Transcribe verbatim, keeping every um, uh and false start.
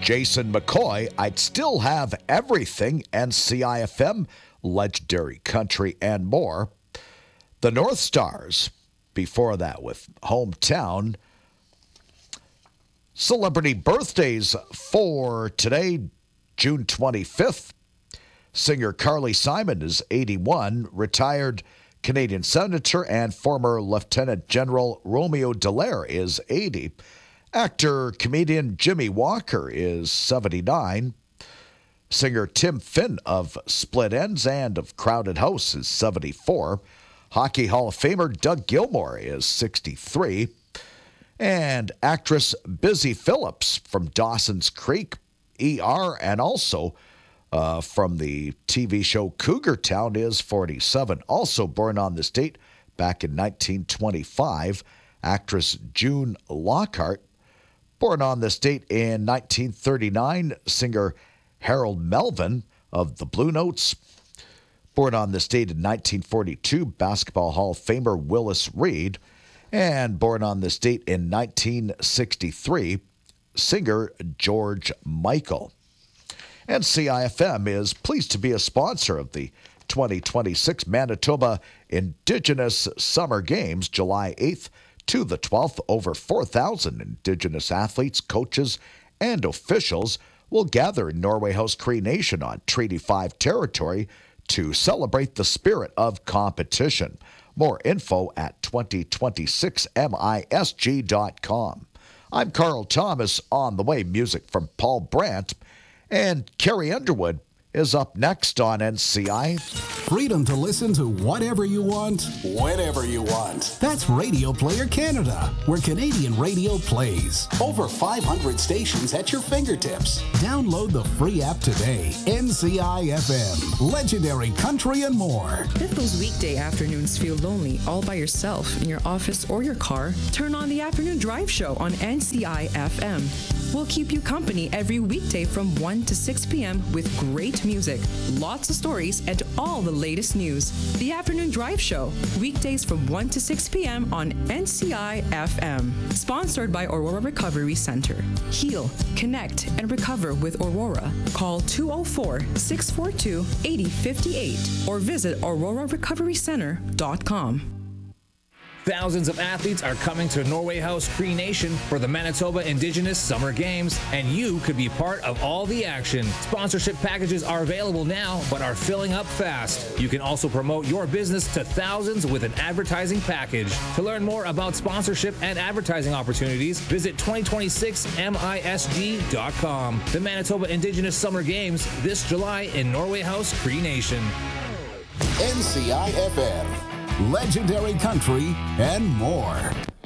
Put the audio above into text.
Jason McCoy, I'd Still Have Everything, N C I F M, Legendary Country, and more. The North Stars, before that with Hometown. Celebrity birthdays for today, June twenty-fifth. Singer Carly Simon is eighty-one. Retired Canadian Senator and former Lieutenant General Romeo Dallaire is eighty. Actor, comedian Jimmy Walker is seventy-nine. Singer Tim Finn of Split Enz and of Crowded House is seventy-four. Hockey Hall of Famer Doug Gilmour is sixty-three. And actress Busy Phillips from Dawson's Creek, E R, and also uh, from the T V show Cougar Town is forty-seven. Also born on this date back in nineteen twenty-five, actress June Lockhart. Born on this date in nineteen thirty-nine, singer Harold Melvin of the Blue Notes. Born on this date in nineteen forty-two, Basketball Hall of Famer Willis Reed. And born on this date in nineteen sixty-three, singer George Michael. N C I F M is pleased to be a sponsor of the twenty twenty-six Manitoba Indigenous Summer Games, July eighth to the twelfth. Over four thousand Indigenous athletes, coaches, and officials will gather in Norway House Cree Nation on Treaty five territory to celebrate the spirit of competition. More info at twenty twenty-six misg dot com. I'm Carl Thomas. On the way, music from Paul Brandt. And Carrie Underwood is up next on N C I. Freedom to listen to whatever you want, whenever you want. That's Radio Player Canada, where Canadian radio plays. Over five hundred stations at your fingertips. Download the free app today. N C I F M, Legendary Country, and more. If those weekday afternoons feel lonely all by yourself in your office or your car, turn on the Afternoon Drive Show on N C I F M. We'll keep you company every weekday from one to six p.m. with great music, lots of stories, and all the latest news. The Afternoon Drive Show, weekdays from one to six p.m. on N C I F M. Sponsored by Aurora Recovery Center. Heal, connect, and recover with Aurora. Call two oh four, six four two, eight oh five eight or visit aurora recovery center dot com. Thousands of athletes are coming to Norway House Cree Nation for the Manitoba Indigenous Summer Games, and you could be part of all the action. Sponsorship packages are available now, but are filling up fast. You can also promote your business to thousands with an advertising package. To learn more about sponsorship and advertising opportunities, visit twenty twenty-six misg dot com. The Manitoba Indigenous Summer Games this July in Norway House Cree Nation. N C I F M, Legendary Country, and more.